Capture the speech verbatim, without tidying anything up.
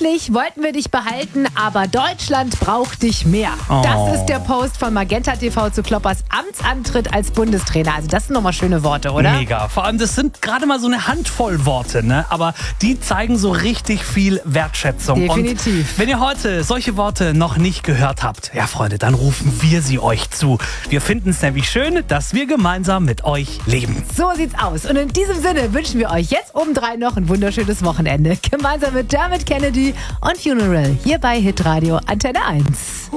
Eigentlich wollten wir dich behalten, aber Deutschland braucht dich mehr. Oh. Das ist der Post von Magenta T V zu Kloppers Amtsantritt als Bundestrainer. Also das sind nochmal schöne Worte, oder? Mega. Vor allem, das sind gerade mal so eine Handvoll Worte, ne? Aber die zeigen so richtig viel Wertschätzung. Definitiv. Und wenn ihr heute solche Worte noch nicht gehört habt, ja Freunde, dann rufen wir sie euch zu. Wir finden es nämlich schön, dass wir gemeinsam mit euch leben. So sieht's aus. Und in diesem Sinne wünschen wir euch jetzt obendrein noch ein wunderschönes Wochenende. Gemeinsam mit Dermot Kennedy und Funeral hier bei Hitradio Antenne eins.